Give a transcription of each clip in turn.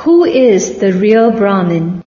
Who is the real Brahmin?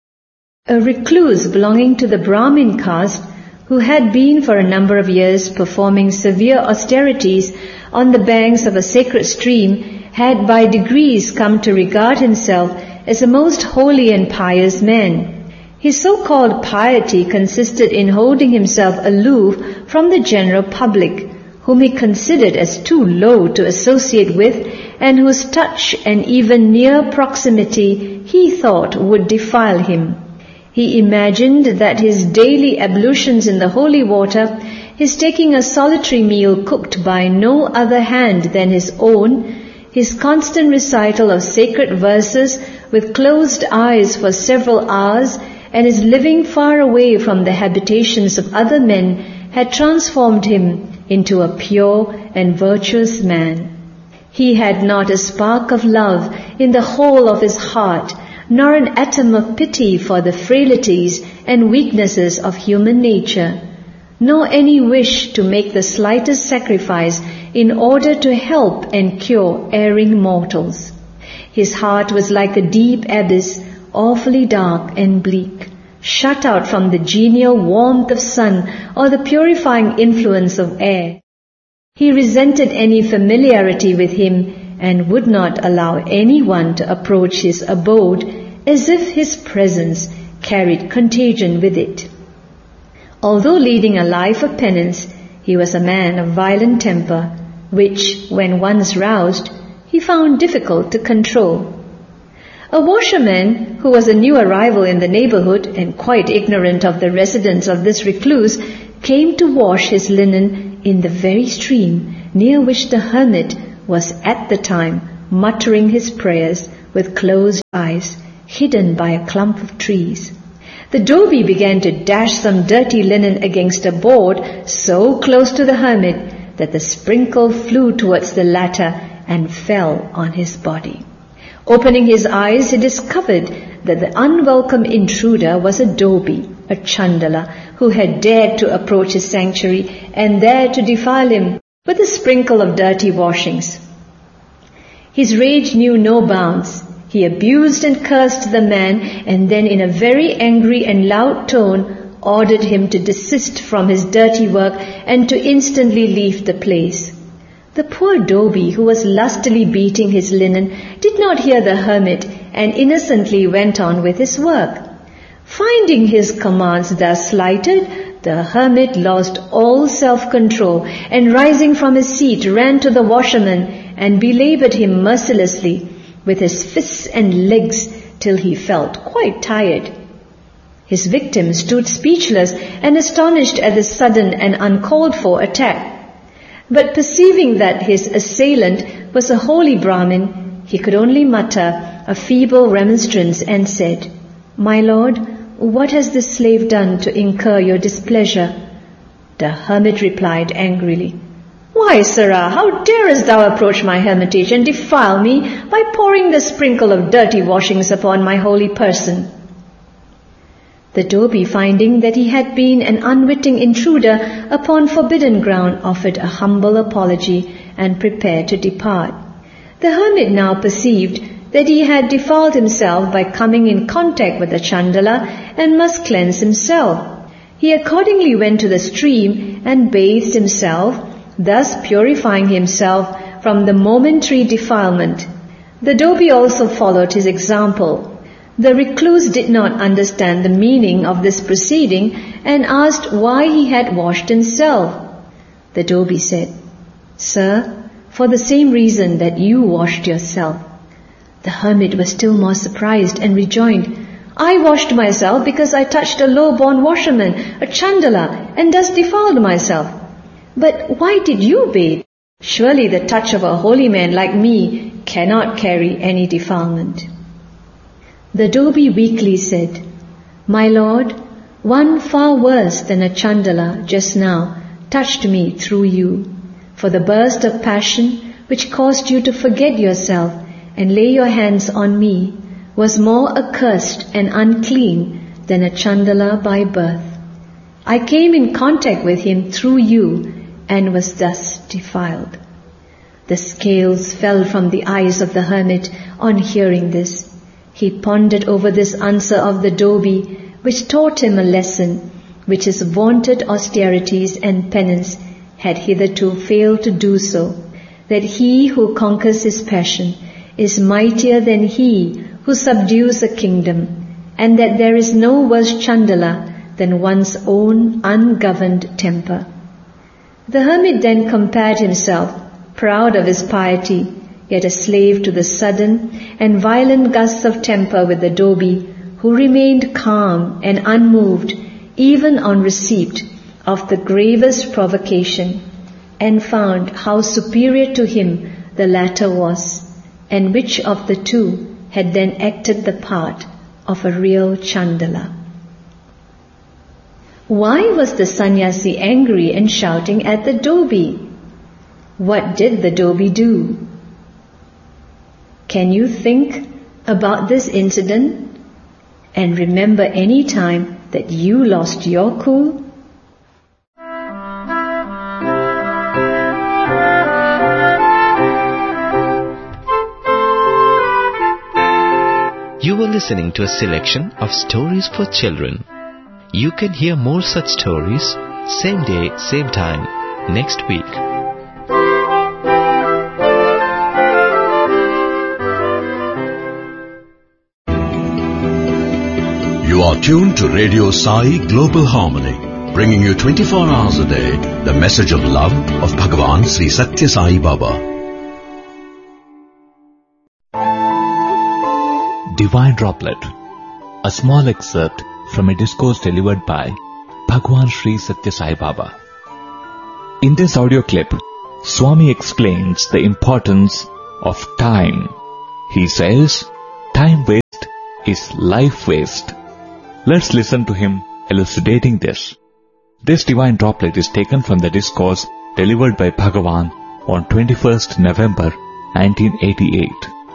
A recluse belonging to the Brahmin caste, who had been for a number of years performing severe austerities on the banks of a sacred stream, had by degrees come to regard himself as a most holy and pious man. His so-called piety consisted in holding himself aloof from the general public, whom he considered as too low to associate with, and whose touch and even near proximity he thought would defile him. He imagined that his daily ablutions in the holy water, his taking a solitary meal cooked by no other hand than his own, his constant recital of sacred verses with closed eyes for several hours, and his living far away from the habitations of other men had transformed him into a pure and virtuous man. He had not a spark of love in the whole of his heart, nor an atom of pity for the frailties and weaknesses of human nature, nor any wish to make the slightest sacrifice in order to help and cure erring mortals. His heart was like a deep abyss, awfully dark and bleak, shut out from the genial warmth of sun or the purifying influence of air. He resented any familiarity with him and would not allow anyone to approach his abode, as if his presence carried contagion with it. Although leading a life of penance, he was a man of violent temper, which, when once roused, he found difficult to control. A washerman, who was a new arrival in the neighborhood and quite ignorant of the residence of this recluse, came to wash his linen in the very stream near which the hermit was at the time muttering his prayers with closed eyes, hidden by a clump of trees. The dhobi began to dash some dirty linen against a board so close to the hermit that the sprinkle flew towards the latter and fell on his body. Opening his eyes, he discovered that the unwelcome intruder was a dhobi, a chandala, who had dared to approach his sanctuary and there to defile him with a sprinkle of dirty washings. His rage knew no bounds. He abused and cursed the man, and then in a very angry and loud tone ordered him to desist from his dirty work and to instantly leave the place. The poor dhobi, who was lustily beating his linen, did not hear the hermit and innocently went on with his work. Finding his commands thus slighted, the hermit lost all self-control and rising from his seat ran to the washerman and belaboured him mercilessly with his fists and legs till he felt quite tired. His victim stood speechless and astonished at this sudden and uncalled for attack. But perceiving that his assailant was a holy Brahmin, he could only mutter a feeble remonstrance and said, "My lord, what has this slave done to incur your displeasure?" The hermit replied angrily, "Why, sirrah, how darest thou approach my hermitage and defile me by pouring the sprinkle of dirty washings upon my holy person?" The dhobi, finding that he had been an unwitting intruder upon forbidden ground, offered a humble apology and prepared to depart. The hermit now perceived that he had defiled himself by coming in contact with the chandala and must cleanse himself. He accordingly went to the stream and bathed himself, thus purifying himself from the momentary defilement. The dhobi also followed his example. The recluse did not understand the meaning of this proceeding and asked why he had washed himself. The dhobi said, "Sir, for the same reason that you washed yourself." The hermit was still more surprised and rejoined, "I washed myself because I touched a low-born washerman, a chandala, and thus defiled myself. But why did you bathe? Surely the touch of a holy man like me cannot carry any defilement." The dhobi weakly said, "My lord, one far worse than a chandala just now touched me through you, for the burst of passion which caused you to forget yourself and lay your hands on me was more accursed and unclean than a chandala by birth. I came in contact with him through you and was thus defiled." The scales fell from the eyes of the hermit on hearing this. He pondered over this answer of the Dhobi, which taught him a lesson, which his vaunted austerities and penance had hitherto failed to do so, that he who conquers his passion is mightier than he who subdues a kingdom, and that there is no worse Chandala than one's own ungoverned temper. The hermit then compared himself, proud of his piety, yet a slave to the sudden and violent gusts of temper with the Dhobi, who remained calm and unmoved even on receipt of the gravest provocation, and found how superior to him the latter was, and which of the two had then acted the part of a real Chandala. Why was the sannyasi angry and shouting at the Dhobi? What did the Dhobi do? Can you think about this incident and remember any time that you lost your cool? You were listening to a selection of stories for children. You can hear more such stories, same day, same time, next week. You are tuned to Radio Sai Global Harmony, bringing you 24 hours a day the message of love of Bhagavan Sri Satya Sai Baba. Divine Droplet, a small excerpt from a discourse delivered by Bhagavan Sri Satya Sai Baba. In this audio clip, Swami explains the importance of time. He says, time waste is life waste. Let's listen to him elucidating this. This divine droplet is taken from the discourse delivered by Bhagavan on 21st November 1988.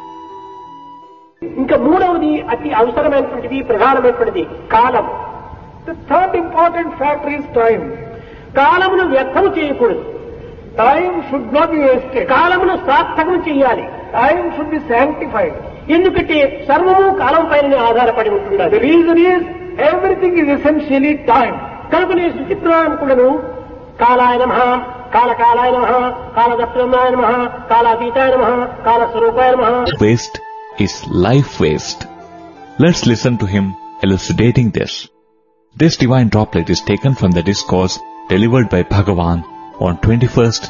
ఇంకా మూడవది అతి అవసరమైనటువంటిది ప్రధానమైనటువంటిది కాలం. The third important factor is time. కాలమును వ్యర్థము చేయకూడదు. Time should not be wasted. కాలమును సార్థకం చేయాలి. Time should be sanctified. ఎందుకంటే సర్వము కాలం పైనే ఆధారపడి ఉంటుంది. The reason is everything is essentially time. కనుకనే సుచిత్రాన్ని కూడాను కాలాయ నమః, కాలకాలాయ నమః, కాలదప్రమాయ నమః, కాలాతీతాయ నమః, కాలస్వరూపాయ నమః. Waste is life waste. Let's listen to him elucidating this. This divine droplet is taken from the discourse delivered by Bhagavan on 21st